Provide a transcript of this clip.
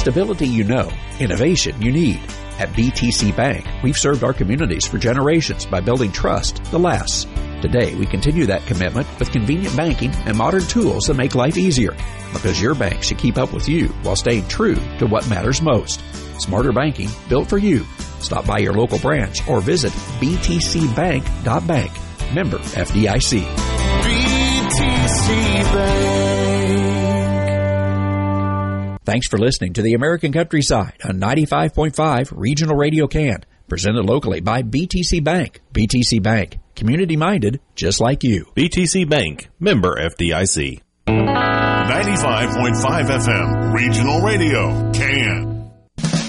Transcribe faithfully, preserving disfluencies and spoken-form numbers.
Stability you know, innovation you need. At B T C Bank, we've served our communities for generations by building trust that lasts. Today, we continue that commitment with convenient banking and modern tools that make life easier. Because your bank should keep up with you while staying true to what matters most. Smarter banking built for you. Stop by your local branch or visit b t c bank dot bank. Member F D I C. B T C Bank. Thanks for listening to the American Countryside on ninety-five point five Regional Radio Can, presented locally by B T C Bank. B T C Bank, community-minded, just like you. B T C Bank, member F D I C. ninety-five point five F M, Regional Radio, Can.